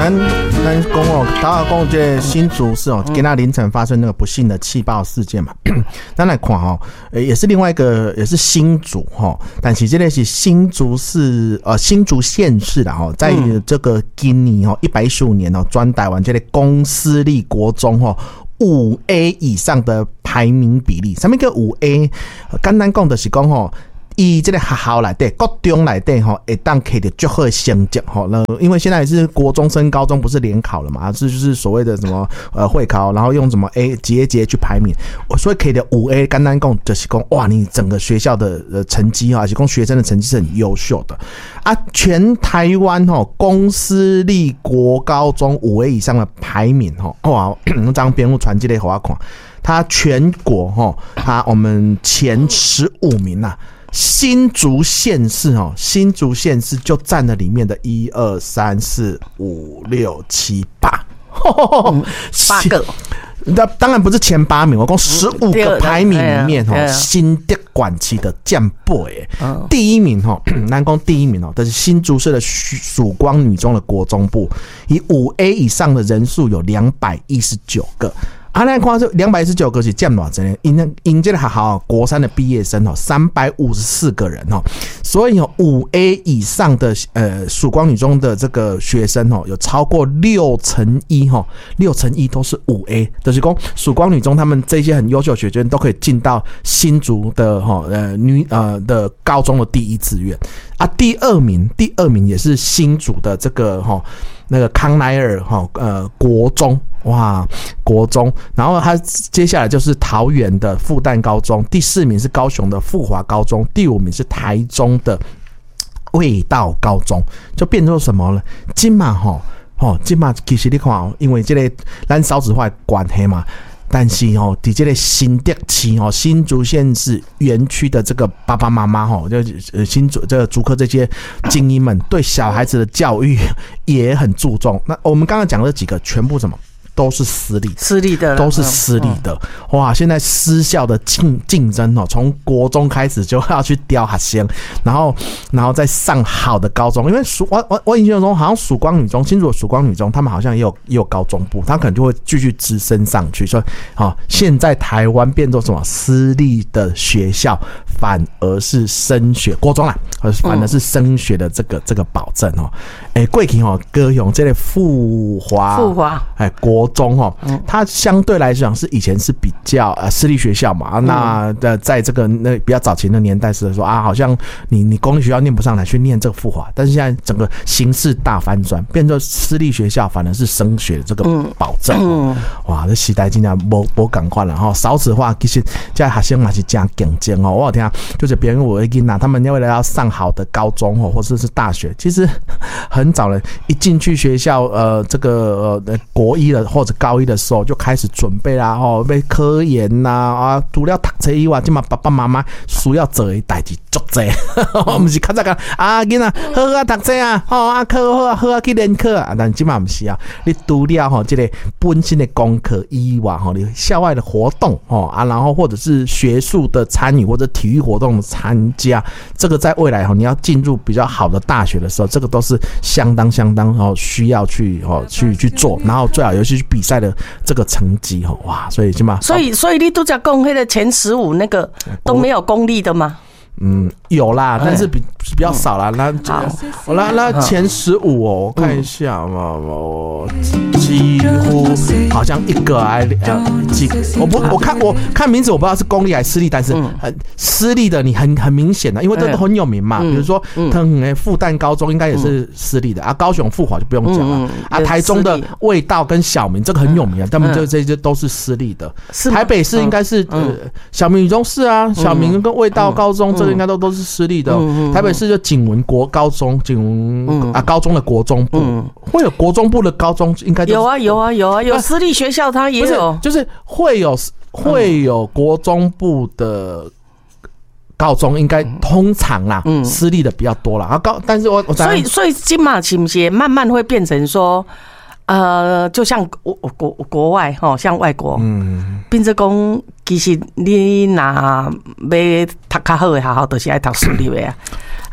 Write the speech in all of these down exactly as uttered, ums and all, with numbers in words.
咱咱讲哦，大家讲这新竹市哦，今天凌晨发生那个不幸的气爆事件嘛，咱来看哦，也是另外一个，也是新竹哈，但是这个是新竹市呃新竹县市啦哈，在这个今年哦一百一十五年哦，专台湾这个公私立国中哦。五 A 以上的排名比例，什么叫五 A？ 简单讲就是讲吼。以这个学校来对，国中来对吼，会当可以的最好的成绩吼。那因为现在是国中升高中，不是联考了嘛，这就是所谓的什么呃会考，然后用什么 A 节节去排名，所以可以的五 A， 简单讲就是讲哇，你整个学校的呃成绩啊，而且讲学生的成绩是很优秀的啊。全台湾吼公私立国高中五 A 以上的排名吼，哇，这张编务传记类给我看，它全国吼，它我们前十五名啊。新竹县市哦，新竹县市就占了里面的一二三四五六七八， 八个。 那当然不是前八名，我讲十五个排名里面哦，新竹管区的将背诶，第一名哦，南宫第一名哦，但是新竹市的曙光女中的国中部，以五 A 以上的人数有两百一十九个。啊，咱看这两百一十九个是占多少人？因因这个学校国三的毕业生哦，三百五十四个人哦，所以哦，五 A 以上的呃曙光女中的这个学生哦，有超过六成一哈，六成一都是五 A， 就是讲曙光女中他们这些很优秀的学生都可以进到新竹的哈呃女呃的高中的第一志愿啊，第二名第二名也是新竹的这个哈那个康奈尔哈呃国中。哇，国中，然后他接下来就是桃园的复旦高中，第四名是高雄的富华高中，第五名是台中的味道高中，就变成什么了？今嘛吼，吼今嘛其实你看哦，因为这个咱少子化的关系嘛。但是哦，在这个新竹市哦，新竹县市园区的这个爸爸妈妈哦，就呃新竹这个竹科这些精英们，对小孩子的教育也很注重。那我们刚刚讲的几个，全部什么？都是私立， 私立的都是私立的。哇，现在私校的竞竞争哦，从国中开始就要去雕学生，然后然后再上好的高中。因为曙我我我印象中好像曙光女中，新竹的曙光女中，他们好像也有也有高中部，他可能就会继续直升上去。所以，哦，现在台湾变作什么私立的学校，反而是升学国中啦，反而是升学的这个这个保证哦。哎，过去哦，高雄这个富华， 富华， 哎国。中哈，它相对来讲是以前是比较呃私立学校嘛，那的在这个那比较早前的年代是说啊，好像你你公立学校念不上来，去念这个复华，但是现在整个形势大翻转，变成私立学校反而是升学的这个保证。嗯嗯、哇，这时代真的没没赶快了哈，少子化其实在学生嘛是加竞争哦。我有听就是别人我的囡仔，他们为了要上好的高中哦，或者是大学，其实很早了，一进去学校呃这个呃国一的。或者高一的时候就开始准备啦，吼，要科研呐啊，除了读册以外，即嘛爸爸妈妈需要做的代志足多，唔是较早讲啊，囡仔好好读册啊，吼啊考好啊好啊去练课啊，但即嘛唔是啊，你除了吼这个本身的功课以外，吼你校外的活动吼啊，然后或者是学术的参与或者体育活动的参加，这个在未来吼你要进入比较好的大学的时候，这个都是相当相当哦需要去哦去去做，然后最好尤其是比赛的这个成绩哦，哇，所以起码， 所以所以你都在讲那个前十五那个都没有公立的吗？ 嗯，有啦，但是比比较少啦。那我那那前十五哦，我看一下嘛，我几乎好像一个还呃几个，我不我看我看名字我不知道是公立还是私立，但是很私立的你很很明显的，因为这都很有名嘛。比如说，腾复旦高中应该也是私立的啊，高雄富华就不用讲了啊，台中的味道跟小明这个很有名啊，他们这这些都是私立的。台北市应该是呃小明女中是啊，小明跟味道高中这。应该都都是私立的、哦嗯嗯嗯，台北市就景文国高中，景文、嗯、啊高中的国中部、嗯，会有国中部的高中，应该、就是、 有啊有啊有啊有私立学校它也有， 就是会有会有国中部的高中，应该通常啦，嗯、私立的比较多啦。啊高，但是我我所以所以金马是不是慢慢会变成说？呃，就像国国国外吼，像外国，嗯，变成讲，其实你若要读较好的学校，就是爱读私立的啊。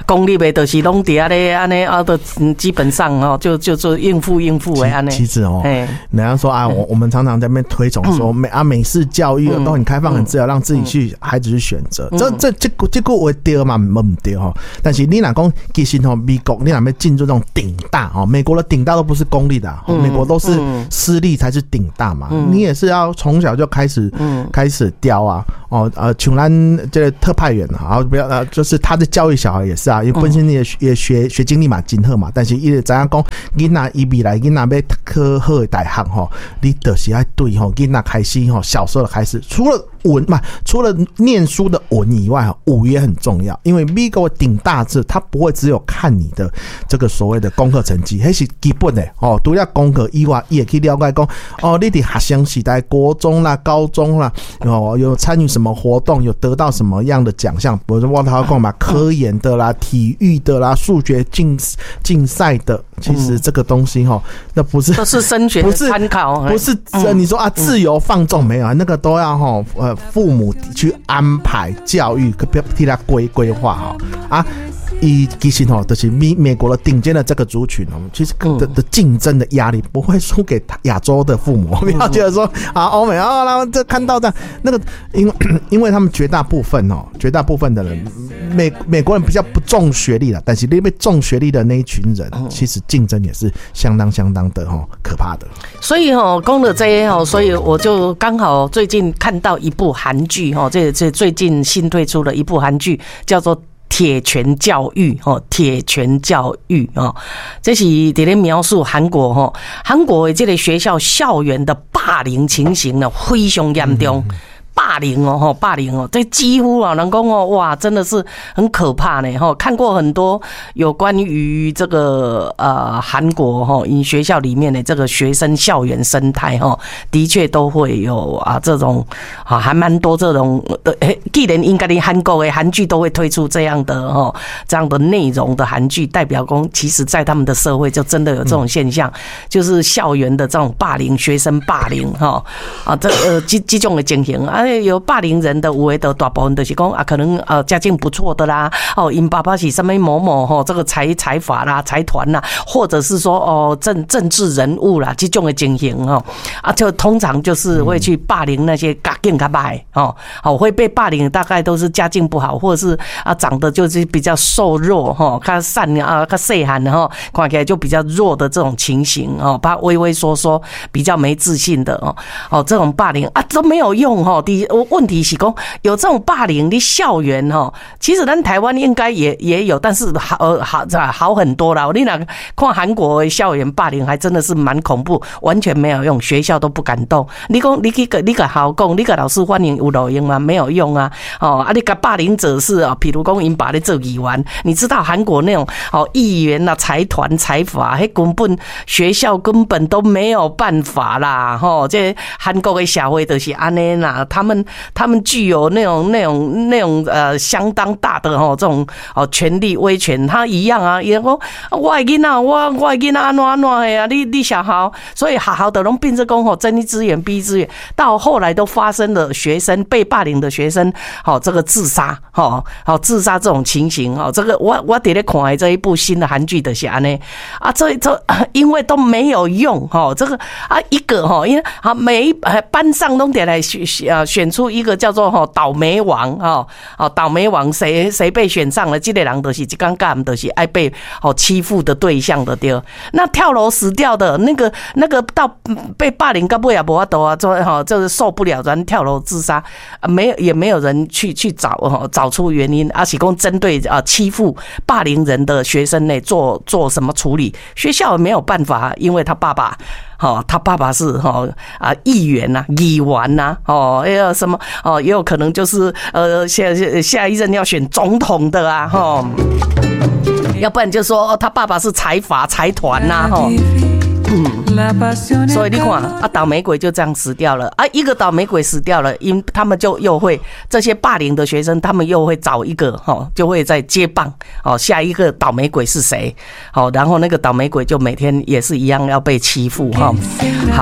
公立的，就是拢底下咧，安尼啊，都基本上哦，就就就应付应付诶，安尼。 其实哦，人家说啊，我我们常常在那边推崇说美啊美式教育都很开放、很自由，让自己去孩子去选择。这这这个这个我对嘛，唔对哈。但是你哪讲其实哦，美国你哪边进入这种顶大哦，美国的顶大都不是公立的，美国都是私立才是顶大嘛。你也是要从小就开始开始雕啊，哦呃，像咱这个特派员啊，不要呃，就是他的教育小孩也是啊，因为本身也也学学经历嘛，真好嘛。但是伊就知影讲，囡仔伊未来囡仔要考好的大学吼，你就是要对吼囡仔开始吼，小时候开始，除了文嘛，除了念书的文以外，武也很重要。因为美国顶大制，他不会只有看你的这个所谓的功课成绩，那是基本的哦。除了功课以外，也可以了解讲哦，你的学生时代、国中啦、高中啦，哦，有参与什么活动，有得到什么样的奖项，比如说我他讲嘛，科研的啦、体育的啦、数学竞竞赛的，其实这个东西哈，那不是都是升学的参考， 不是你说啊自由放纵没有啊，那个都要哈呃父母去安排教育，替他规规划好啊。以其实哦，就是美美国的顶尖的这个族群哦，其实的的竞争的压力不会输给亚洲的父母。不要觉得说啊，欧美啊，然后这看到的那个，因为因为他们绝大部分哦，绝大部分的人，美美国人比较不重学历啦，但是那边重学历的那一群人，其实竞争也是相当相当的哦可怕的。 所以哦，讲了这些哦，所以我就刚好最近看到一部韩剧哦，这这最近新推出的一部韩剧叫做铁拳教育哦，铁拳教育哦，这是在咧描述韩国吼，韩国的这个学校校园的霸凌情形呢非常严重。霸凌哦，吼霸凌哦，这几乎啊，能讲哦，哇，真的是很可怕呢，吼，看过很多有关于这个呃韩国哈，因学校里面的这个学生校园生态哈，的确都会有啊这种啊，还蛮多这种的，既然应该连韩国的韩剧都会推出这样的哈这样的内容的韩剧，代表说其实在他们的社会就真的有这种现象，就是校园的这种霸凌，学生霸凌哈啊这呃这这种的情形啊。有霸凌人的有的的大部分就是讲啊，可能呃家境不错的啦，哦，因爸爸是什么某某吼这个财财阀啦、财团啦，或者是说哦政政治人物啦，这种的情形哈啊，就通常就是会去霸凌那些家境较歹哦，好会被霸凌，大概都是家境不好，或者是啊长得就是比较瘦弱哈，较善啊较细汉的哈，看起来就比较弱的这种情形哦，怕畏畏缩缩、比较没自信的哦哦这种霸凌啊都没有用哈。问题是说有这种霸凌的校园哈，其实咱台湾应该也也有，但是好呃好好很多啦。你那看韩国的校园霸凌还真的是蛮恐怖，完全没有用，学校都不敢动。你讲你去个你个好讲，你个老师欢迎有录音吗？没有用啊。哦啊，你个霸凌者是啊，比如讲因爸咧做议员，你知道韩国那种哦议员啊、财团、财阀，迄根本学校根本都没有办法啦。吼、哦，这韩国的社会就是安尼啦，他们。他们具有那种那种那种呃相当大的哈这种哦权力威权，他一样啊，也讲我的囡仔我我的囡仔安怎安怎的啊，你你小孩，所以好好的拢变成讲吼睁一只眼闭一只眼，到后来都发生了学生被霸凌的学生好这个自杀哈好自杀这种情形哈，这个我我伫咧看的这一部新的韩剧的是安尼啊，这这因为都没有用哈，这个啊一个哈，因为啊每一班上都得来选呃选出一个叫做吼倒霉王哈，哦倒霉王谁谁被选上了，这个人就是这尴尬，就是爱被哦欺负的对象的对。那跳楼死掉的那个那个到被霸凌到尾也无法度啊，做哈就是受不了，然跳楼自杀，没有也没有人去去找哈找出原因，而且讲针对啊欺负霸凌人的学生呢做做什么处理，学校没有办法，因为他爸爸。哦，他爸爸是哈啊议员呐、议员呐，哦，也有什么哦，也有可能就是呃下下一任要选总统的啊，哈，要不然就说、哦、他爸爸是财阀财团呐，哈。嗯，所以你看啊，倒霉鬼就这样死掉了啊！一个倒霉鬼死掉了，因他们就又会这些霸凌的学生，他们又会找一个哈，就会在接棒哦，下一个倒霉鬼是谁？好，然后那个倒霉鬼就每天也是一样要被欺负哈。好。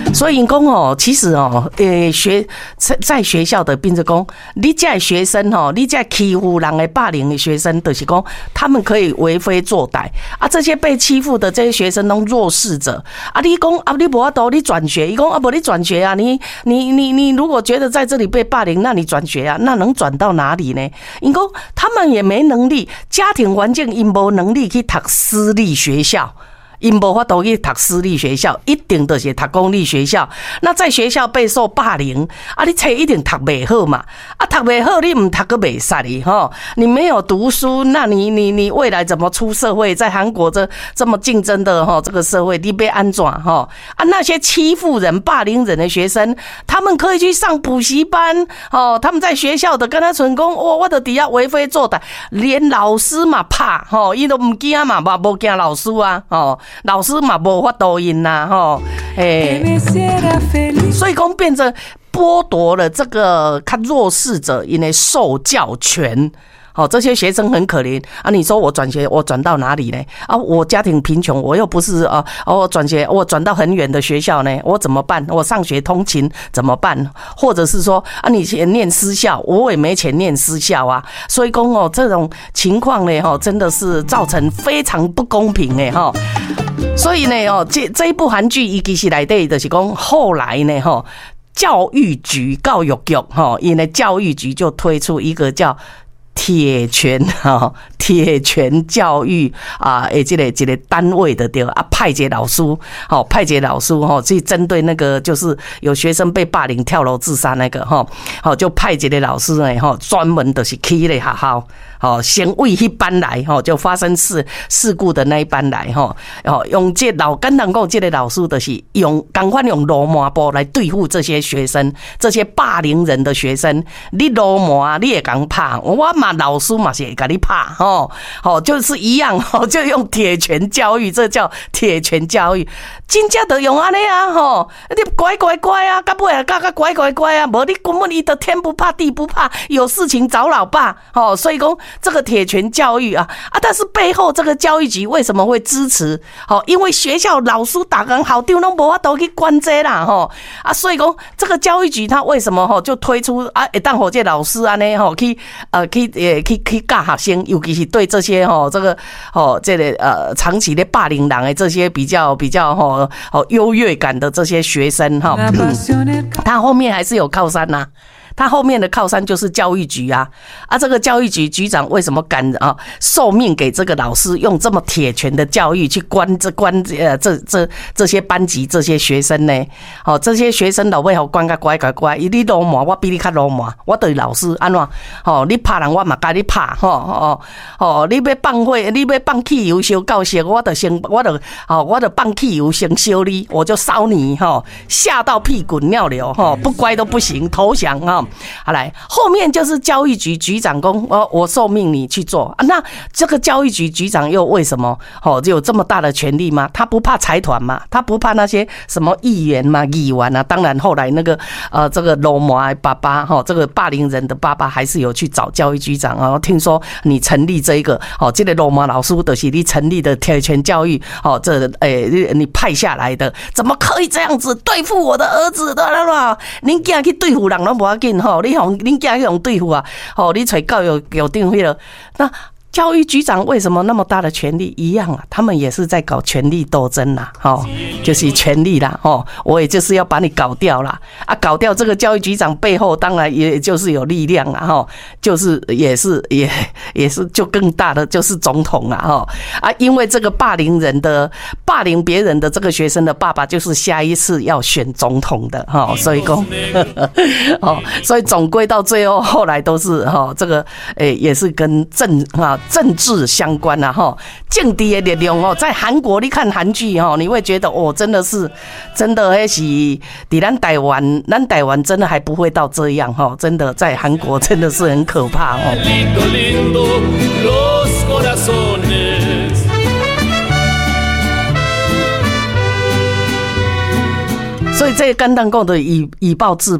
所以讲哦，其实哦，呃，学在学校的并是讲，你这学生哦，你这欺负人的霸凌的学生，就是讲他们可以为非作歹啊。这些被欺负的这些学生都弱势者啊，你讲啊，你无法度你转学，伊讲啊，无你转学啊，你你你你如果觉得在这里被霸凌，那你转学啊，那能转到哪里呢？因讲他们也没能力，家庭环境因无能力去读私立学校。因无法度去读私立学校，一定就是读公立学校。那在学校备受霸凌，啊，你册一定读袂好嘛？啊，读袂好，你唔读个袂使哩吼。你没有读书，那你你你未来怎么出社会？在韩国这这么竞争的哈这个社会，你被安怎哈？啊，那些欺负人、霸凌人的学生，他们可以去上补习班哦。他们在学校的跟他成功，我我的底下为非作歹，连老师嘛怕吼，伊都唔惊嘛，嘛无惊老师啊哦。老师嘛无法度因呐吼，哎，所以讲变成剥夺了这个看弱势者因为受教权。哦，这些学生很可怜啊！你说我转学，我转到哪里呢？啊，我家庭贫穷，我又不是啊，我转学，我转到很远的学校呢，我怎么办？我上学通勤怎么办？或者是说啊，你钱念私校，我也没钱念私校啊，所以讲哦，这种情况呢，哈，真的是造成非常不公平呢，哈。所以呢，哦，这这一部韩剧，伊其实内底就是讲后来呢，哈，教育局、教育局，哈，因为教育局就推出一个叫铁拳哈，铁拳教育啊，诶，这个这个单位的对啊，派一个老师，好，派一个老师哈，去针对那个就是有学生被霸凌跳楼自杀那个哈，好，就派一个老师呢哈，专门的是去那学校。哦，先为迄班来吼，就发生事事故的那一班来吼，哦，用这老简单讲，这个老师就是用赶快用罗麻布来对付这些学生，这些霸凌人的学生。你罗麻你也敢拍，我嘛老师嘛是会给你拍吼，哦，就是一样吼，就用铁拳教育，这叫铁拳教育。真正就用安尼啊吼，你乖乖乖啊，到尾啊，嘎嘎乖乖乖啊，无你根本你的天不怕地不怕，有事情找老爸吼，所以讲。这个铁拳教育啊啊，但是背后这个教育局为什么会支持？哦，因为学校老师打工好丢，拢无法度去管这啦吼啊，所以讲这个教育局他为什么吼就推出啊，一旦好这老师安尼吼去呃去呃去去教学生，尤其是对这些吼这个吼这个呃长期的霸凌人的这些比较比较吼吼优越感的这些学生哈，他后面还是有靠山呐、啊。他后面的靠山就是教育局啊，啊，这个教育局局长为什么敢啊受命给这个老师用这么铁拳的教育去关这关呃这这这些班级这些学生呢？哦，这些学生老尾好关个乖乖乖，你罗麻我比你较罗麻，我对老师安怎？哦，你拍人我嘛甲你拍，吼哦哦，你要放火，你要放汽油烧教室，我就先我就哦我就放汽油先烧你，我就烧你哈，吓到屁滚尿流哈，不乖都不行，投降哈。好来，后面就是教育局局长公，我我受命你去做啊。那这个教育局局长又为什么哦就有这么大的权力吗？他不怕财团吗？他不怕那些什么议员嘛、议员啊？当然后来那个呃这个罗麻爸爸哈，这个霸凌人的爸爸还是有去找教育局长啊。听说你成立这一个哦，这个罗麻老师的是你成立的铁拳教育哦，这诶、欸、你派下来的，怎么可以这样子对付我的儿子的啦？您竟然去对付人都不要紧。吼，你用恁家用对付啊？吼，你找教育有定会了。那教育局长为什么那么大的权力？一样啊，他们也是在搞权力斗争啦，吼，就是权力啦，吼，我也就是要把你搞掉啦，啊，搞掉这个教育局长背后，当然也就是有力量啦，吼，就是也是也也是就更大的就是总统啦，吼，啊，因为这个霸凌人的霸凌别人的这个学生的爸爸，就是下一次要选总统的，吼，所以讲，哦，所以总归到最后，后来都是哈，这个诶也是跟政啊。政治相关啊，哈，政治的力量哦，在韩国你看韩剧哈，你会觉得哦，真的是，真的还是，在咱台湾，咱台湾真的还不会到这样哈，真的在韩国真的是很可怕哦。所以这个干蛋共的以以暴制暴。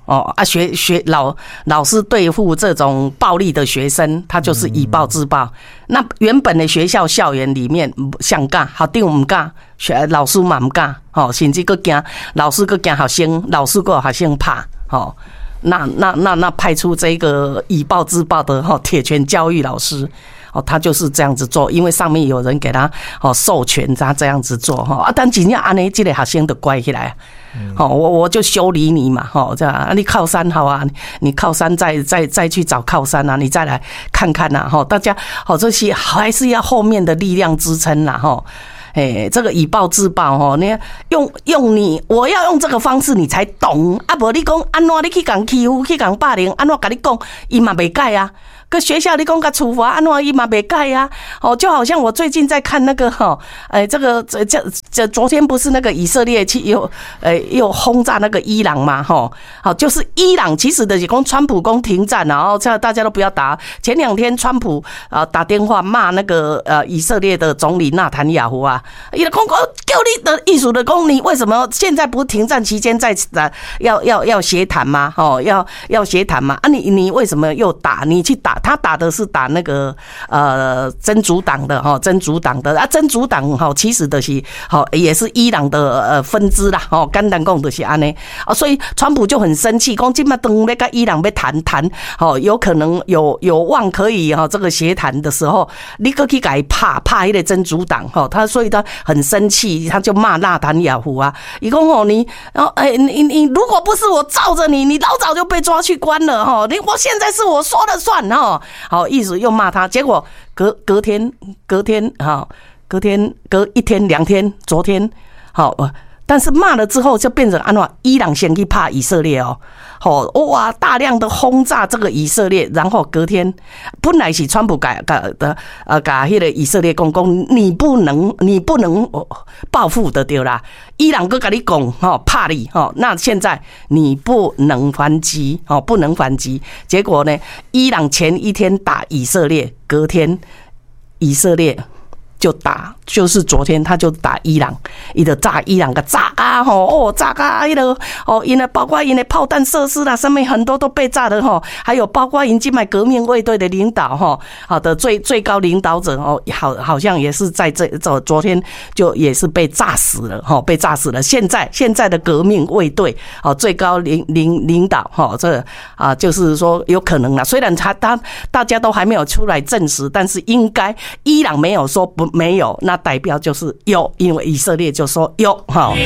哦啊，学学老老师对付这种暴力的学生，他就是以暴制暴。嗯、那原本的学校校园里面，想干，校长唔干，学老师嘛唔干，哦，甚至佫惊老师佫惊学生，老师佫学生怕，哦，那那那那派出这个以暴制暴的哈铁拳教育老师。哦，他就是这样子做，因为上面有人给他哦授权，他这样子做哈啊，但真正安尼，这个学生就乖起来，好、嗯，我我就修理你嘛，哈，这样你靠山好啊，你靠山再再再去找靠山啊，你再来看看呐，哈，大家好这些还是要后面的力量支撑啦，哈。哎，这个以暴制暴吼，你用用你，我要用这个方式你才懂啊！无你讲安怎你去讲欺负，去讲霸凌，安怎跟你讲，伊嘛袂改啊。搁学校你讲个处罚，安怎伊嘛袂改啊？哦，就好像我最近在看那个哈，哎，这个这这这昨天不是那个以色列去又呃又轰炸那个伊朗嘛？哈，好，就是伊朗其实的是讲川普讲停战，然后这大家都不要打。前两天川普啊打电话骂那个呃以色列的总理纳坦雅胡啊。伊就讲讲叫你的意思的讲，你为什么现在不是停战期间在要要要协谈吗？哦，要要协谈吗？啊你，你你为什么又打？你去打他打的是打那个呃真主党的哈，真主党的啊，真主党哈，其实的是好也是伊朗的呃分支啦，哦，简单讲就是安尼啊，所以川普就很生气，讲今麦当要跟伊朗要谈谈，哦，有可能有有望可以哈这个协谈的时候，你搁去改怕怕一个真主党哈，他所以。他很生气，他就骂纳坦雅胡啊！一共哦，你，然后哎，你你如果不是我罩着你，你老早就被抓去关了哈！你我现在是我说了算哈！好，意思又骂他，结果隔隔天隔天哈，隔天隔一天两天，昨天好。但是骂了之后就变成安怎？伊朗先去怕以色列哦，吼哇，大量的轰炸这个以色列，然后隔天本来是川普改改的呃改迄个以色列公公，你不能你不能报复的对啦，伊朗哥跟你讲吼怕你吼，那现在你不能反击哦，不能反击，结果呢，伊朗前一天打以色列，隔天以色列。就打，就是昨天他就打伊朗，伊就炸伊朗个炸啊吼，哦炸啊，伊个哦，因为包括因的炮弹设施啦，上面很多都被炸的吼，还有包括因今麦革命卫队的领导哈，好的最最高领导者哦，好好像也是在这昨昨天就也是被炸死了哈，被炸死了。现在现在的革命卫队哦，最高领领领导哈，这啊就是说有可能啦，虽然他他大家都还没有出来证实，但是应该伊朗没有说不。没有，那代表就是有，因为以色列就说有，哈。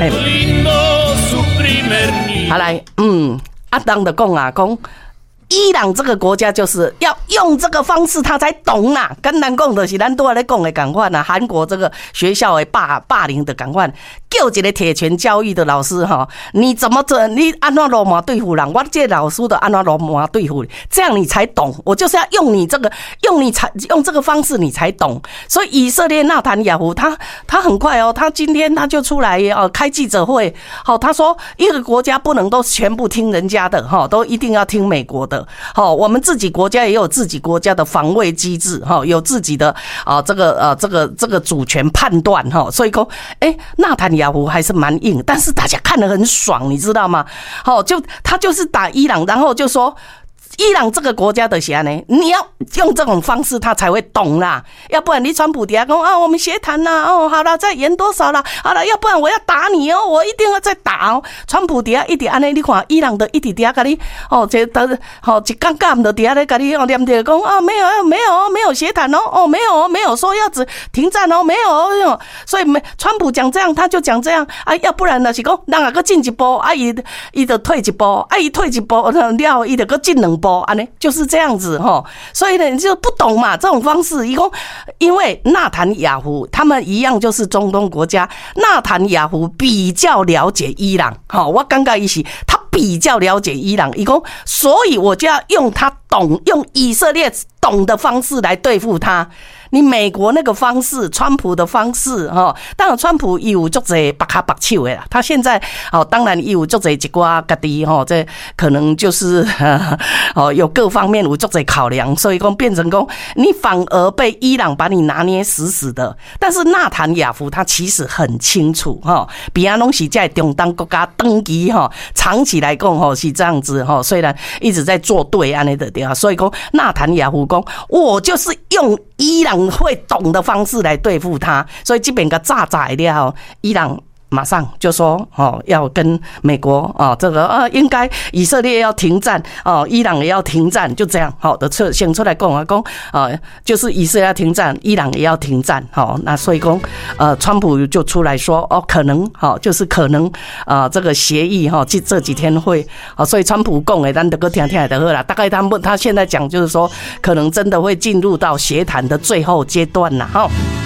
好来，嗯，阿当的讲啊，讲伊朗这个国家就是要用这个方式，他才懂啦。跟咱讲的是咱都在讲的感觉呐，韩国这个学校的霸霸凌的感觉，叫一个铁拳教育的老师哈，你怎么这你安怎罗马对付人？我这老师的安怎罗马对付你，这样你才懂。我就是要用你这个，用你才用这个方式，你才懂。所以以色列纳坦雅胡他他很快哦，他今天他就出来哦开记者会，好，他说一个国家不能都全部听人家的哈，都一定要听美国的。好，我们自己国家也有自己国家的防卫机制，哈，有自己的啊这个呃这个这个主权判断哈，所以说，哎，纳坦雅胡还是蛮硬，但是大家看得很爽，你知道吗？好，就他就是打伊朗，然后就说。伊朗这个国家的啥呢？你要用这种方式，他才会懂啦。要不然你川普底下讲啊，我们协谈啦，哦，好了，再延多少啦？好了，要不然我要打你哦，我一定要再打哦。川普底下一直安尼，你看伊朗的一直底下跟你哦，这的好一杠杠的底下咧跟你哦念着讲啊，没有没有没有协谈哦，哦没有没有说要止停战哦，没有没有。所以没川普讲这样，他就讲这样啊，要不然呢是讲人啊个进一步，啊伊伊就退一步，啊伊退一步了，伊就个进两步。啊，呢就是这样子哈，所以呢你就不懂嘛，这种方式，一共因为纳坦雅胡他们一样就是中东国家，纳坦雅胡比较了解伊朗，好，我刚刚一起他比较了解伊朗，一共，所以我就要用他懂，用以色列懂的方式来对付他。 你美国那个方式，川普的方式哈，当然川普有足侪白卡白手的啦，他现在哦，当然有足侪一寡家己哈，这可能就是哦有各方面有足侪考量，所以讲变成讲你反而被伊朗把你拿捏死死的。但是纳坦雅夫他其实很清楚哈，比安拢是在中东国家登基哈，长期来讲哈是这样子哈，虽然一直在做对安尼的对啊，所以讲纳坦雅夫讲我就是用伊朗会懂的方式来对付他，所以这边个炸炸了，伊朗马上就说哦，要跟美国哦，这个呃，应该以色列要停战哦，伊朗也要停战，就这样好的出先出来讲啊讲呃，就是以色列要停战，伊朗也要停战，好，那所以讲呃，川普就出来说哦，可能好，就是可能啊、呃，这个协议哈，这这几天会啊，所以川普讲诶，咱得个听听的好啦，大概他们他现在讲就是说，可能真的会进入到协谈的最后阶段啦，哈。